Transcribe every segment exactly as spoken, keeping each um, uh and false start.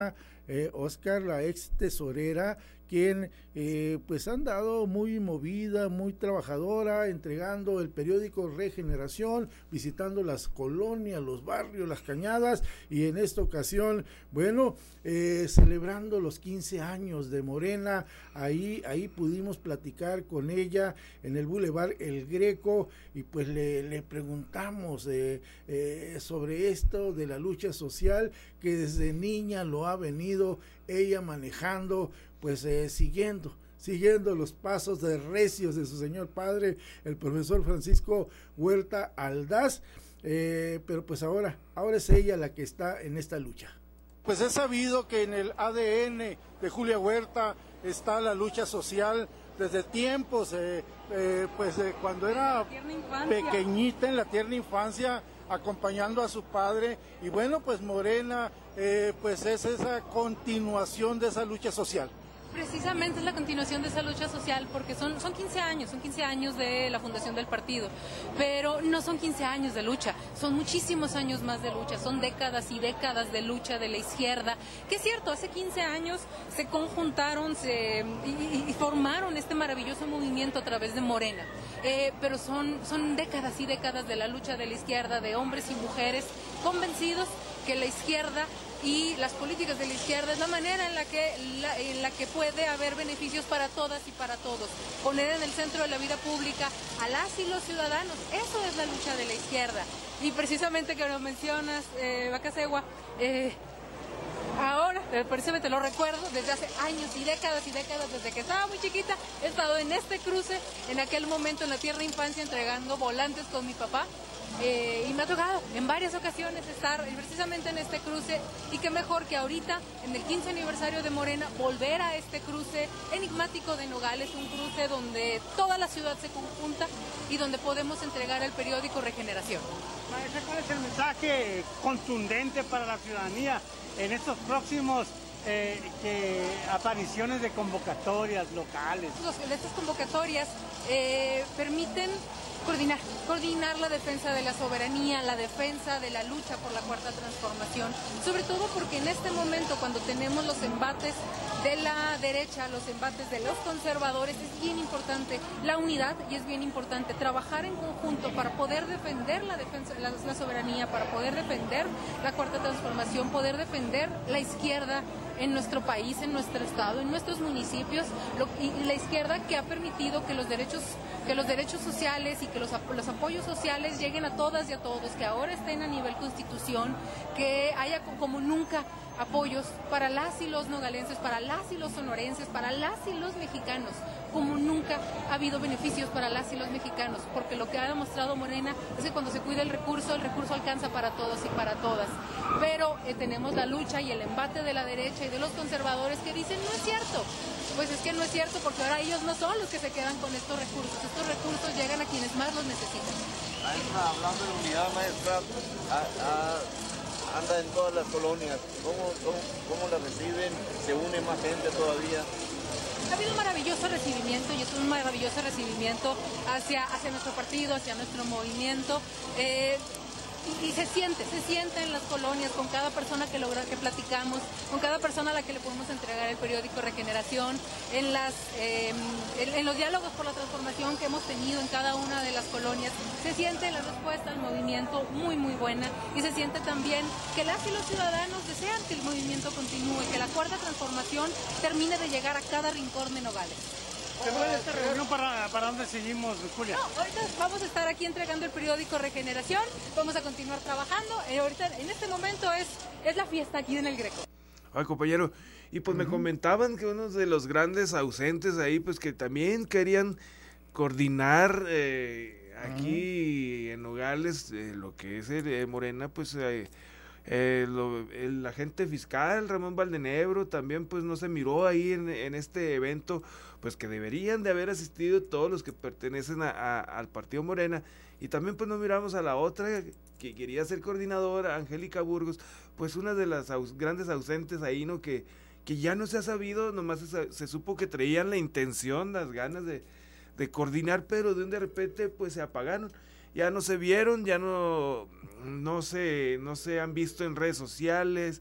eh, Oscar, la ex tesorera, quien eh, pues han dado muy movida, muy trabajadora, entregando el periódico Regeneración, visitando las colonias, los barrios, las cañadas, y en esta ocasión, bueno, eh, celebrando los quince años de Morena. Ahí, ahí pudimos platicar con ella en el Boulevard El Greco, y pues le, le preguntamos eh, eh, sobre esto de la lucha social, que desde niña lo ha venido ella manejando, pues eh, siguiendo, siguiendo los pasos de recios de su señor padre, el profesor Francisco Huerta Aldaz, eh, pero pues ahora, ahora es ella la que está en esta lucha. Pues es sabido que en el A D N de Julia Huerta está la lucha social desde tiempos, eh, eh, pues eh, cuando era pequeñita, en la tierna infancia, acompañando a su padre, y bueno, pues Morena, eh, pues es esa continuación de esa lucha social. Precisamente es la continuación de esa lucha social, porque son, son quince años, son quince años de la fundación del partido, pero no son quince años de lucha, son muchísimos años más de lucha, son décadas y décadas de lucha de la izquierda, que es cierto, hace quince años se conjuntaron se, y, y formaron este maravilloso movimiento a través de Morena, eh, pero son, son décadas y décadas de la lucha de la izquierda, de hombres y mujeres convencidos que la izquierda y las políticas de la izquierda es la manera en la que la, en la que puede haber beneficios para todas y para todos. Poner en el centro de la vida pública a las y los ciudadanos, eso es la lucha de la izquierda. Y precisamente que lo mencionas, eh, Bacasegua, eh, ahora, precisamente lo recuerdo, desde hace años y décadas y décadas, desde que estaba muy chiquita, he estado en este cruce, en aquel momento en la tierna infancia, entregando volantes con mi papá. Eh, y me ha tocado en varias ocasiones estar precisamente en este cruce, y qué mejor que ahorita, en el quince aniversario de Morena, volver a este cruce enigmático de Nogales, un cruce donde toda la ciudad se conjunta y donde podemos entregar el periódico Regeneración. Maestra, ¿cuál es el mensaje contundente para la ciudadanía en estos próximos eh, que, apariciones de convocatorias locales? Los, estas convocatorias eh, permiten coordinar, coordinar la defensa de la soberanía, la defensa de la lucha por la cuarta transformación, sobre todo porque en este momento, cuando tenemos los embates de la derecha, los embates de los conservadores, es bien importante la unidad, y es bien importante trabajar en conjunto para poder defender la defensa, la, la soberanía, para poder defender la cuarta transformación, poder defender la izquierda en nuestro país, en nuestro estado, en nuestros municipios, lo, y, y la izquierda que ha permitido que los derechos, que los derechos sociales y que los, los apoyos sociales lleguen a todas y a todos, que ahora estén a nivel constitución, que haya como nunca apoyos para las y los nogalenses, para las y los sonorenses, para las y los mexicanos, como nunca ha habido beneficios para las y los mexicanos, porque lo que ha demostrado Morena es que cuando se cuida el recurso, el recurso alcanza para todos y para todas. Pero eh, tenemos la lucha y el embate de la derecha y de los conservadores que dicen no es cierto. Pues es que no es cierto, porque ahora ellos no son los que se quedan con estos recursos. Estos recursos llegan a quienes más los necesitan. Maestra, hablando de unidad, maestra, a, a, anda en todas las colonias. ¿Cómo, cómo, cómo la reciben? ¿Se une más gente todavía? Ha habido un maravilloso recibimiento, y es un maravilloso recibimiento hacia, hacia nuestro partido, hacia nuestro movimiento. Eh, Y, y se siente, se siente en las colonias, con cada persona que logra, que platicamos, con cada persona a la que le podemos entregar el periódico Regeneración, en las eh, en, en los diálogos por la transformación que hemos tenido en cada una de las colonias, se siente la respuesta al movimiento muy muy buena, y se siente también que las y los ciudadanos desean que el movimiento continúe, que la cuarta transformación termine de llegar a cada rincón de Nogales. Después de esta reunión, ¿para, para dónde seguimos, Julia? No, ahorita vamos a estar aquí entregando el periódico Regeneración, vamos a continuar trabajando, eh, ahorita en este momento es, es la fiesta aquí en El Greco. Ay, compañero, y pues uh-huh. me comentaban que uno de los grandes ausentes ahí, pues que también querían coordinar eh, aquí uh-huh. en Nogales, eh, lo que es eh, Morena, pues... Eh, Eh, lo, el agente fiscal Ramón Valdenebro también pues no se miró ahí en, en este evento, pues que deberían de haber asistido todos los que pertenecen a, a, al partido Morena, y también pues no miramos a la otra que quería ser coordinadora, Angélica Burgos, pues una de las aus, grandes ausentes ahí, ¿no? Que, que ya no se ha sabido, nomás se, se supo que traían la intención, las ganas de, de coordinar, pero de un de repente pues se apagaron. Ya no se vieron, ya no, no se, no se han visto en redes sociales,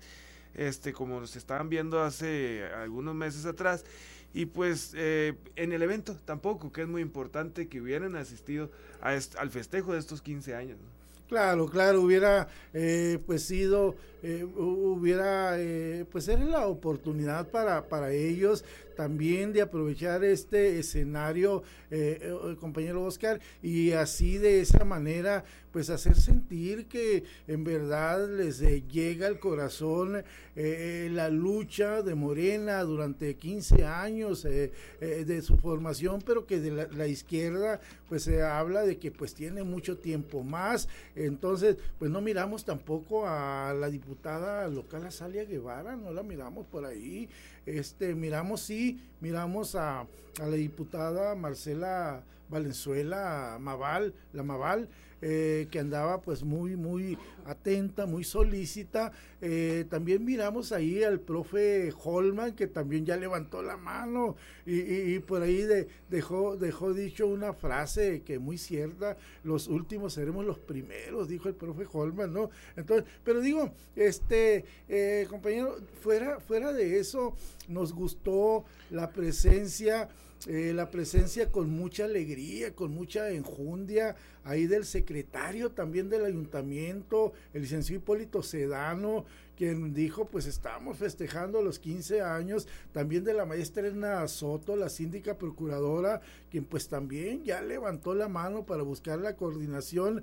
este, como se estaban viendo hace algunos meses atrás. Y pues eh, en el evento tampoco, que es muy importante que hubieran asistido a est- al festejo de estos quince años, ¿no? Claro, claro, hubiera eh, pues sido, eh, hubiera, eh, pues era la oportunidad para, para ellos también de aprovechar este escenario, eh, eh, compañero Oscar, y así de esa manera pues hacer sentir que en verdad les eh, llega al corazón eh, la lucha de Morena durante quince años eh, eh, de su formación, pero que de la, la izquierda pues se habla de que pues tiene mucho tiempo más. Entonces pues no miramos tampoco a la diputada local Azalia Guevara, no la miramos por ahí. Este, miramos sí, miramos a, a la diputada Marcela Valenzuela Maval, la Maval, eh, que andaba pues muy, muy atenta, muy solícita. Eh, también miramos ahí al profe Holman, que también ya levantó la mano y, y, y por ahí de, dejó, dejó dicho una frase que muy cierta: los últimos seremos los primeros, dijo el profe Holman, ¿no? Entonces, pero digo, este, eh, compañero, fuera, fuera de eso, nos gustó la presencia, eh, la presencia con mucha alegría, con mucha enjundia, ahí del secretario también del ayuntamiento, el licenciado Hipólito Sedano, quien dijo, pues estamos festejando los quince años, también de la maestra Edna Soto, la síndica procuradora, quien pues también ya levantó la mano para buscar la coordinación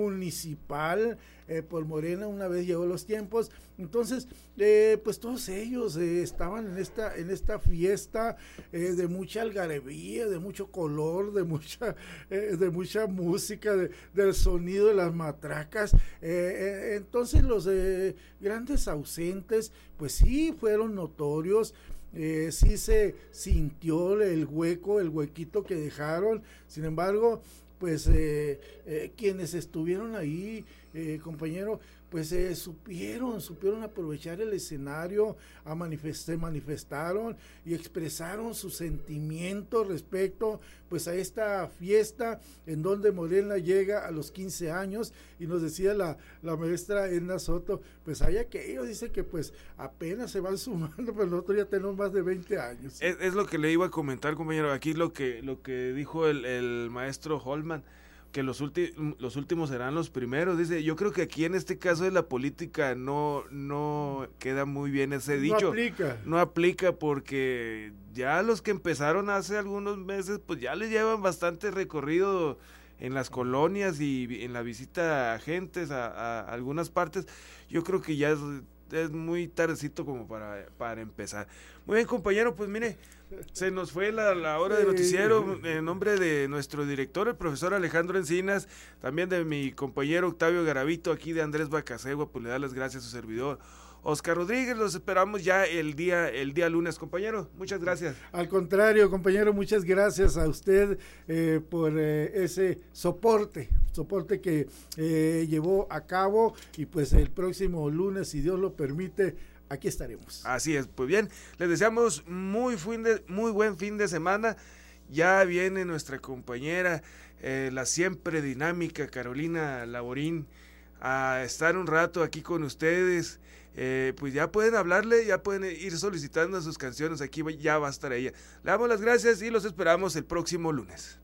municipal eh, por Morena una vez llegó los tiempos. Entonces, eh, pues todos ellos eh, estaban en esta, en esta fiesta eh, de mucha algarabía, de mucho color, de mucha, eh, de mucha música, de, del sonido de las matracas. Eh, eh, entonces los eh, grandes ausentes, pues sí fueron notorios. Eh, sí se sintió el hueco, el huequito que dejaron. Sin embargo, pues eh, eh, quienes estuvieron ahí, eh, compañero, pues eh, supieron, supieron aprovechar el escenario, a manifest- se manifestaron y expresaron sus sentimientos respecto pues a esta fiesta en donde Morena llega a los quince años. Y nos decía la, la maestra Edna Soto, pues hay aquellos, dice que pues apenas se van sumando, pero nosotros ya tenemos más de veinte años. Es, es lo que le iba a comentar, compañero, aquí lo que, lo que dijo el, el maestro Holman, que los, ulti- los últimos serán los primeros. Dice, yo creo que aquí en este caso de la política no, no queda muy bien ese dicho. No aplica. No aplica porque ya los que empezaron hace algunos meses, pues ya les llevan bastante recorrido en las colonias y en la visita a gentes, a, a algunas partes. Yo creo que ya es, es muy tardecito como para, para empezar. Muy bien, compañero, pues mire, se nos fue la, la hora de noticiero. En nombre de nuestro director, el profesor Alejandro Encinas, también de mi compañero Octavio Garavito, aquí de Andrés Bacasegua, pues le da las gracias a su servidor Oscar Rodríguez. Los esperamos ya el día el día lunes, compañero. Muchas gracias. Al contrario, compañero, muchas gracias a usted eh, por eh, ese soporte, soporte que eh, llevó a cabo, y pues el próximo lunes, si Dios lo permite, aquí estaremos. Así es, pues bien, les deseamos muy, fin de, muy buen fin de semana. Ya viene nuestra compañera, eh, la siempre dinámica Carolina Laborín, a estar un rato aquí con ustedes. Eh, pues ya pueden hablarle, ya pueden ir solicitando sus canciones, aquí ya va a estar ella. Le damos las gracias y los esperamos el próximo lunes.